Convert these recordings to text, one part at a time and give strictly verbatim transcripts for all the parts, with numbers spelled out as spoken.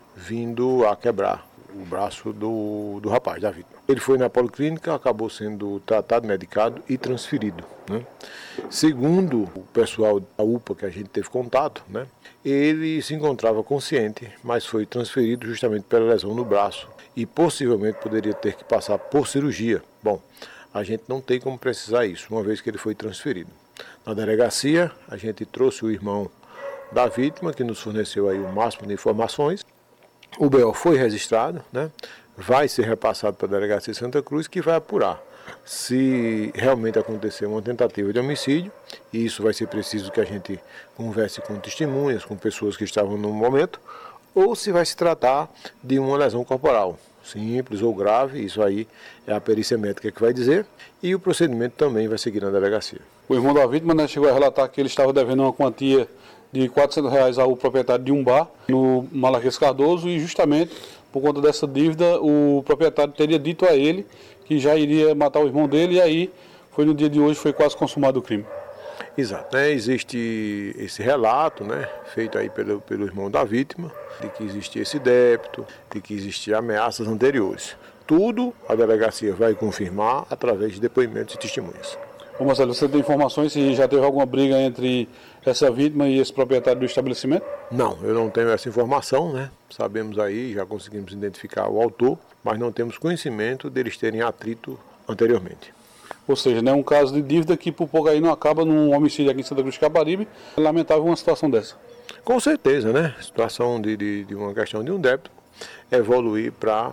vindo a quebrar o braço do, do rapaz, da vítima. Ele foi na policlínica, acabou sendo tratado, medicado e transferido, né? Segundo o pessoal da U P A que a gente teve contato, né, ele se encontrava consciente, mas foi transferido justamente pela lesão no braço e possivelmente poderia ter que passar por cirurgia. Bom, a gente não tem como precisar isso, uma vez que ele foi transferido. Na delegacia, a gente trouxe o irmão da vítima, que nos forneceu aí o máximo de informações. O B O foi registrado, né? Vai ser repassado para a Delegacia de Santa Cruz, que vai apurar se realmente aconteceu uma tentativa de homicídio, e isso vai ser preciso que a gente converse com testemunhas, com pessoas que estavam no momento, ou se vai se tratar de uma lesão corporal, simples ou grave, isso aí é a perícia médica que vai dizer, e o procedimento também vai seguir na delegacia. O irmão da vítima, né, chegou a relatar que ele estava devendo uma quantia de quatrocentos reais ao proprietário de um bar no Malaquias Cardoso, e justamente por conta dessa dívida o proprietário teria dito a ele que já iria matar o irmão dele, e aí foi no dia de hoje, foi quase consumado o crime. Exato, né? Existe esse relato, né, feito aí pelo, pelo irmão da vítima, de que existia esse débito, de que existiam ameaças anteriores. Tudo a delegacia vai confirmar através de depoimentos e testemunhas. Ô Marcelo, você tem informações se já teve alguma briga entre essa vítima e esse proprietário do estabelecimento? Não, eu não tenho essa informação, né? Sabemos aí, já conseguimos identificar o autor, mas não temos conhecimento deles terem atrito anteriormente. Ou seja, né, um caso de dívida que por pouco aí não acaba num homicídio aqui em Santa Cruz de Caparibe. É lamentável uma situação dessa. Com certeza, né? Situação de, de, de uma questão de um débito evoluir para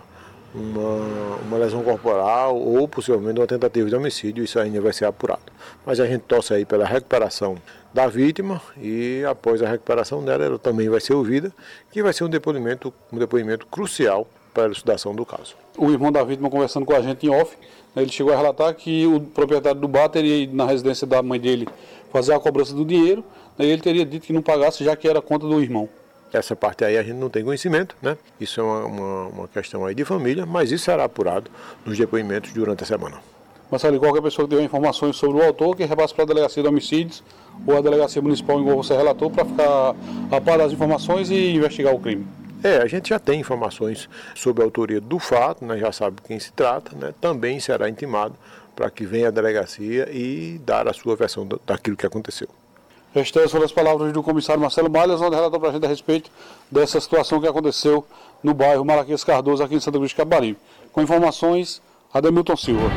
uma, uma lesão corporal ou possivelmente uma tentativa de homicídio, isso ainda vai ser apurado. Mas a gente torce aí pela recuperação da vítima e após a recuperação dela, ela também vai ser ouvida, que vai ser um depoimento, um depoimento crucial para a elucidação do caso. O irmão da vítima, conversando com a gente em off, ele chegou a relatar que o proprietário do bar teria ido na residência da mãe dele fazer a cobrança do dinheiro, e ele teria dito que não pagasse, já que era conta do irmão. Essa parte aí a gente não tem conhecimento, né? Isso é uma, uma, uma questão aí de família, mas isso será apurado nos depoimentos durante a semana. Marcelo, qualquer pessoa que tiver informações sobre o autor, que repasse para a Delegacia de Homicídios ou a Delegacia Municipal, igual você relatou, para ficar a par das informações e investigar o crime. É, a gente já tem informações sobre a autoria do fato, né? Já sabe quem se trata, né? Também será intimado para que venha à delegacia e dar a sua versão daquilo que aconteceu. Estas foram as palavras do comissário Marcelo Malhas, onde relatou para a gente a respeito dessa situação que aconteceu no bairro Malaquias Cardoso, aqui em Santa Cruz de Caparibe. Com informações, Ademilton Silva.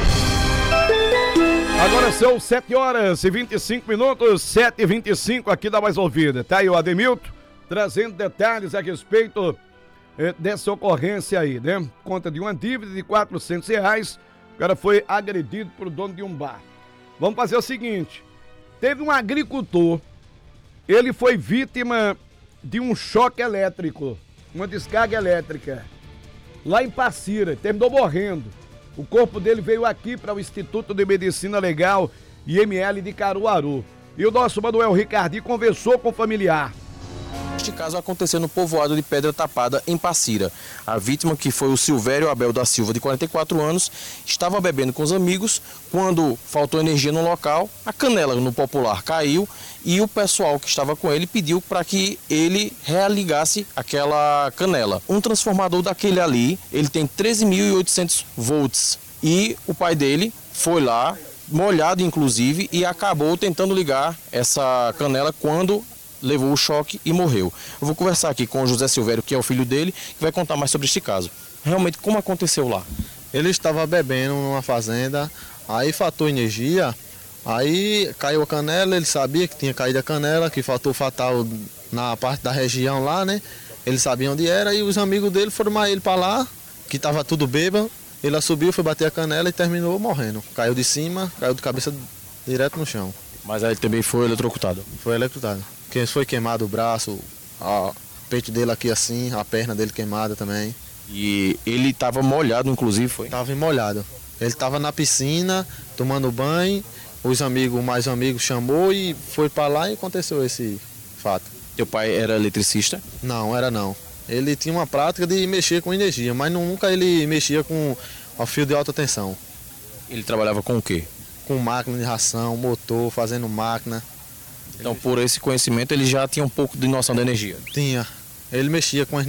Agora são sete horas e vinte e cinco minutos, sete e vinte e cinco aqui da Mais Ouvida. Tá aí o Ademilton trazendo detalhes a respeito eh, dessa ocorrência aí, né? Conta de uma dívida de quatrocentos reais, o cara foi agredido por dono de um bar. Vamos fazer o seguinte, teve um agricultor, ele foi vítima de um choque elétrico, uma descarga elétrica, lá em Passira, terminou morrendo. O corpo dele veio aqui para o Instituto de Medicina Legal I M L de Caruaru. E o nosso Manuel Ricardinho conversou com o familiar. Este caso aconteceu no povoado de Pedra Tapada, em Passira. A vítima, que foi o Silvério Abel da Silva, de quarenta e quatro anos, estava bebendo com os amigos. Quando faltou energia no local, a canela no popular caiu e o pessoal que estava com ele pediu para que ele religasse aquela canela. Um transformador daquele ali, ele tem treze mil e oitocentos volts, e o pai dele foi lá, molhado inclusive, e acabou tentando ligar essa canela quando levou o choque e morreu. Eu vou conversar aqui com o José Silvério, que é o filho dele, que vai contar mais sobre este caso. Realmente, como aconteceu lá? Ele estava bebendo numa fazenda, aí faltou energia, aí caiu a canela, ele sabia que tinha caído a canela, que faltou fatal na parte da região lá, né? Ele sabia onde era e os amigos dele foram mais ele para lá, que estava tudo bêbado. Ele subiu, foi bater a canela e terminou morrendo. Caiu de cima, caiu de cabeça direto no chão. Mas aí ele também foi eletrocutado? Foi eletrocutado. Que foi queimado o braço, o peito dele aqui assim, a perna dele queimada também. E ele estava molhado, inclusive, foi? Estava molhado. Ele estava na piscina, tomando banho, os amigos, mais amigos chamou e foi para lá e aconteceu esse fato. Teu pai era eletricista? Não, era não. Ele tinha uma prática de mexer com energia, mas nunca ele mexia com o fio de alta tensão. Ele trabalhava com o quê? Com máquina de ração, motor, fazendo máquina. Então, por esse conhecimento, ele já tinha um pouco de noção da energia? Tinha. Ele mexia com